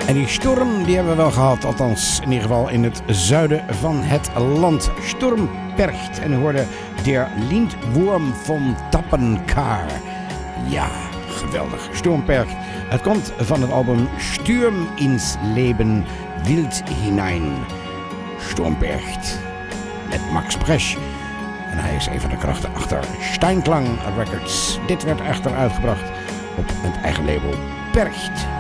En die storm die hebben we wel gehad, althans in ieder geval in het zuiden van het land. Sturmpercht. En u hoorde der Lindwurm von Tappenkar. Ja, geweldig. Sturmpercht. Het komt van het album Sturm ins Leben wild hinein. Sturmpercht. Met Max Presch. En hij is een van de krachten achter Steinklang Records. Dit werd echter uitgebracht op het eigen label Percht.